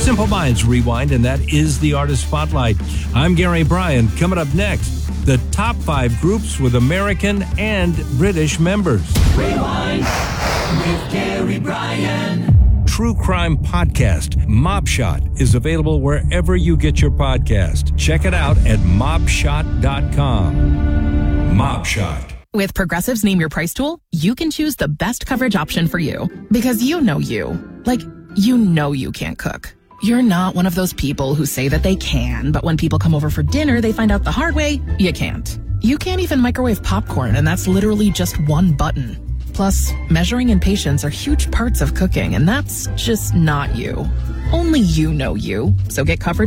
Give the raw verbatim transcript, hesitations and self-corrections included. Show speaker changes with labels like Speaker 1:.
Speaker 1: Simple Minds Rewind, and that is the Artist Spotlight. I'm Gary Bryan. Coming up next, the top five groups with American and British members.
Speaker 2: Rewind with Gary Bryan.
Speaker 1: True crime podcast, Mob Shot, is available wherever you get your podcast. Check it out at mob shot dot com. Mob Shot.
Speaker 3: With Progressive's Name Your Price tool, you can choose the best coverage option for you. Because you know you. Like, you know you can't cook. You're not one of those people who say that they can, but when people come over for dinner, they find out the hard way, you can't. You can't even microwave popcorn, and that's literally just one button. Plus, measuring and patience are huge parts of cooking, and that's just not you. Only you know you. So get coverage